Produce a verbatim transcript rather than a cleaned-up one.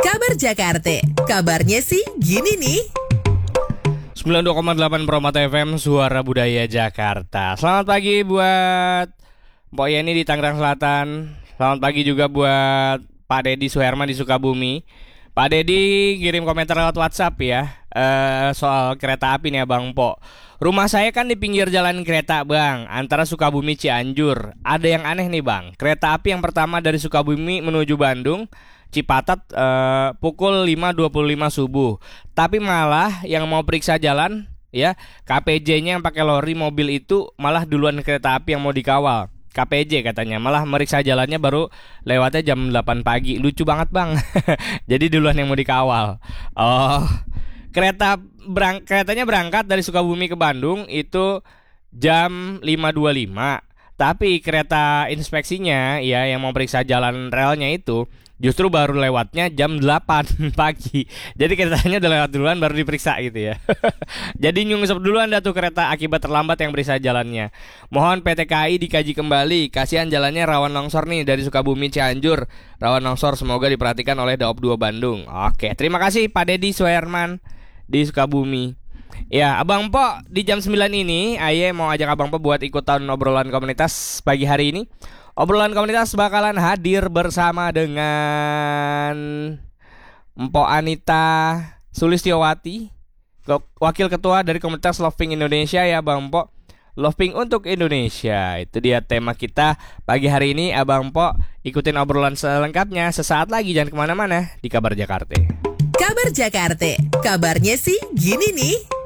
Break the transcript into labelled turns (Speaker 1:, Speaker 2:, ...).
Speaker 1: Kabar Jakarta, kabarnya sih gini nih.
Speaker 2: sembilan puluh dua koma delapan Permata F M, Suara Budaya Jakarta. Selamat pagi buat Mbak Yeni di Tangerang Selatan. Selamat pagi juga buat Pak Dedi Suherman di Sukabumi. Pak Dedi kirim komentar lewat WhatsApp ya, uh, soal kereta api nih Abang Po. Rumah saya kan di pinggir jalan kereta Bang, antara Sukabumi Cianjur. Ada yang aneh nih Bang, kereta api yang pertama dari Sukabumi menuju Bandung Cipatat uh, pukul lima dua puluh lima subuh. Tapi malah yang mau periksa jalan ya, K P J-nya yang pakai lori mobil itu malah duluan kereta api yang mau dikawal. K P J katanya, malah meriksa jalannya baru lewatnya jam delapan pagi. Lucu banget Bang. Jadi duluan yang mau dikawal. Oh, kereta berang keretanya berangkat dari Sukabumi ke Bandung itu jam lima dua puluh lima. Tapi kereta inspeksinya ya yang mau periksa jalan relnya itu justru baru lewatnya jam delapan pagi. Jadi keretanya udah lewat duluan baru diperiksa gitu ya. Jadi nyungsep duluan dah tuh kereta akibat terlambat yang periksa jalannya. Mohon P T K I dikaji kembali. Kasihan jalannya rawan longsor nih dari Sukabumi Cianjur. Rawan longsor, semoga diperhatikan oleh Daop dua Bandung. Oke, terima kasih Pak Dedi Suherman di Sukabumi. Ya, Abang Po di jam sembilan ini Aye mau ajak Abang Po buat ikutan obrolan komunitas pagi hari ini. Obrolan komunitas bakalan hadir bersama dengan Mpok Anita Sulistiowati, Wakil Ketua dari Komunitas Loving Indonesia ya Bang Po. Loving untuk Indonesia, itu dia tema kita pagi hari ini. Abang Po ikutin obrolan selengkapnya sesaat lagi, jangan kemana-mana di Kabar Jakarta.
Speaker 1: Kabar Jakarta, kabarnya sih gini nih.